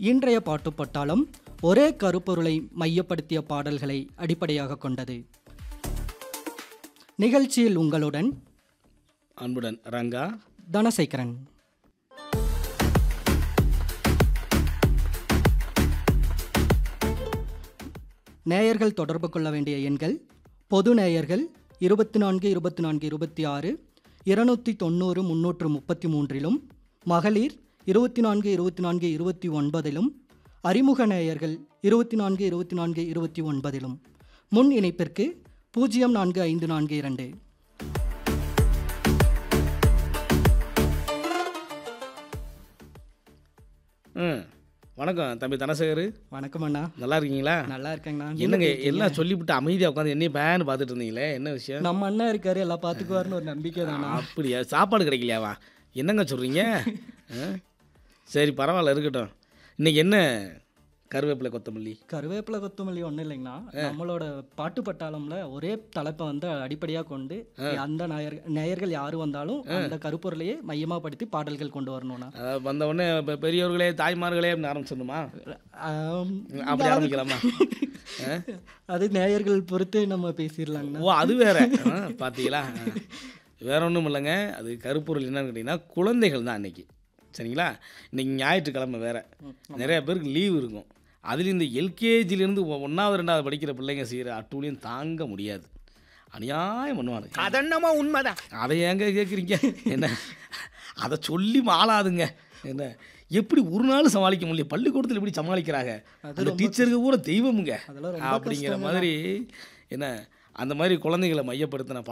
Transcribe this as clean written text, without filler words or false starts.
இன்றைய பாட்டு பட்டாளம் ஒரே கருப்பொருளை மையப்படுத்திய பாடல்களை அடிப்படையாக கொண்டது. நிகழ்ச்சியில் உங்களுடன் அன்புடன் ரங்கா, தனசேகரன். நேயர்கள் தொடர்பு கொள்ள வேண்டிய எண்கள்: பொது நேயர்கள் 24 24 26 290 333, மகளிர் 24 24 29, அறிமுக நேயர்கள் 24 24 29. முன் இணைப்பிற்கு 045442. வணக்கம் தம்பி தனசேகர். வணக்கம் அண்ணா. நல்லா இருக்கீங்களா? நல்லா இருக்கேங்கண்ணா. என்னங்க எல்லாம் சொல்லிவிட்டு அமைதியாக உட்காந்து என்னைய பேன்னு பார்த்துட்டு இருந்தீங்களே, என்ன விஷயம்? நம்ம அண்ணா இருக்காரு, எல்லாம் பார்த்துக்குவாருன்னு ஒரு நம்பிக்கை தானா? அப்படியா? சாப்பாடு கிடைக்கலையாவா? என்னங்க சொல்கிறீங்க? சரி பரவாயில்ல, இருக்கட்டும். இன்னைக்கு என்ன கருவேப்பிலை கொத்தமல்லி ஒன்றும் இல்லைங்கண்ணா. நம்மளோட பாட்டு பட்டாளம்ல ஒரே தலைப்பை அடிப்படையாக கொண்டு அந்த நேயர்கள் யாரு வந்தாலும் அந்த கருப்பொருளையே மையமாக படுத்தி பாடல்கள் கொண்டு வரணும்னா வந்த உடனே பெரியவர்களே தாய்மார்களே அப்படின்னு ஆரம்பிச்சிடணுமா? அப்படி ஆரம்பிக்கலாமா? அது நேயர்கள் பொறுத்து நம்ம பேசிடலாங்கண்ணா. ஓ, அது வேற. பார்த்தீங்களா? வேற ஒன்றும் இல்லைங்க. அது கருப்பொருள் என்னன்னு கேட்டிங்கன்னா குழந்தைகள் தான் அன்னைக்கு. சரிங்களா? இன்றைக்கி ஞாயிற்றுக்கிழமை வேறு, நிறைய பேருக்கு லீவு இருக்கும். அதுலேயும் இந்த எல்கேஜிலேருந்து 1வது 2வது படிக்கிற பிள்ளைங்க செய்கிற அட்டூழியம் தாங்க முடியாது. அநியாயம் பண்ணுவாங்க. அதென்னமோ உண்மைதான். அதை ஏங்க கேட்குறீங்க? என்ன அதை சொல்லி மாளாதுங்க. என்ன எப்படி ஒரு நாள் சமாளிக்க முடியல, பள்ளிக்கூடத்தில் எப்படி சமாளிக்கிறாங்க? அந்த டீச்சருக்கு கூட தெய்வமுங்க அப்படிங்கிற மாதிரி. என்ன அந்த மாதிரி குழந்தைகளை மையப்படுத்தின